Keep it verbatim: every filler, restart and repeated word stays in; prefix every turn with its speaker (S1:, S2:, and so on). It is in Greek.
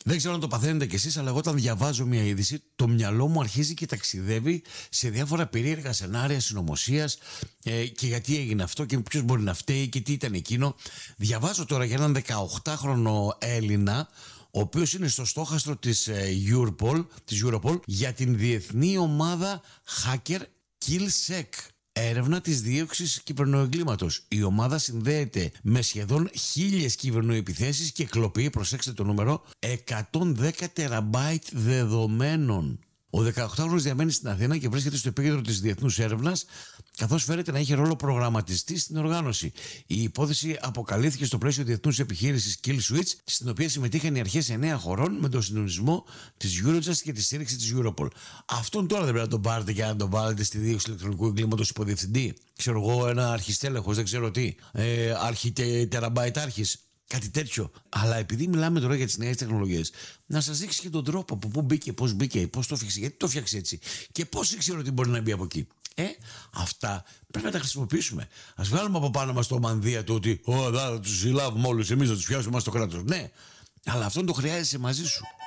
S1: Δεν ξέρω αν το παθαίνετε κι εσείς, αλλά εγώ όταν διαβάζω μια είδηση, το μυαλό μου αρχίζει και ταξιδεύει σε διάφορα περίεργα σενάρια συνωμοσίας ε, και γιατί έγινε αυτό και ποιος μπορεί να φταίει και τι ήταν εκείνο. Διαβάζω τώρα για έναν δεκαοκτάχρονο Έλληνα, ο οποίος είναι στο στόχαστρο της ε, Europol, της Europol για την διεθνή ομάδα hacker KillSec. Έρευνα της δίωξης κυβερνοεγκλήματος. Η ομάδα συνδέεται με σχεδόν χίλιες κυβερνοεπιθέσεις και κλοπή, προσέξτε το νούμερο, εκατόν δέκα τεραμπάιτ δεδομένων. Ο δεκαοκτάχρονος διαμένει στην Αθήνα και βρίσκεται στο επίκεντρο της διεθνούς έρευνας, καθώς φέρεται να έχει ρόλο προγραμματιστή στην οργάνωση. Η υπόθεση αποκαλύφθηκε στο πλαίσιο διεθνούς επιχείρησης Kill Switch, στην οποία συμμετείχαν οι αρχές εννέα χωρών με τον συντονισμό της Eurojust και τη στήριξη της Europol. Αυτόν τώρα δεν πρέπει να τον πάρετε και να τον βάλετε στη δίωξη ηλεκτρονικού εγκλήματος υποδιευθυντή. Ξέρω εγώ, ένα αρχιστέλεχος, δεν ξέρω τι. Ε, αρχιτεραμπαϊτάρχης. Κάτι τέτοιο. Αλλά επειδή μιλάμε τώρα για τις νέες τεχνολογίες, να σας δείξει και τον τρόπο από πού μπήκε, πώς μπήκε, πώς το έφτιαξε, γιατί το έφτιαξε έτσι και πώς ήξερε ότι μπορεί να μπει από εκεί. Ε, αυτά πρέπει να τα χρησιμοποιήσουμε. Ας βγάλουμε από πάνω μας το μανδύα του ότι «Ω, θα τους συλλάβουμε όλους εμείς, θα τους φτιάξουμε στο κράτος». Ναι, αλλά αυτόν το χρειάζεσαι μαζί σου.